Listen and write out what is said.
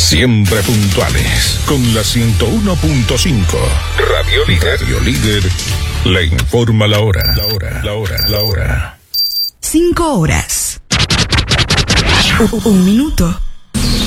Siempre puntuales. Con la 101.5. Radio Líder. Radio Líder. Le informa la hora. La hora. 5 horas. Un minuto.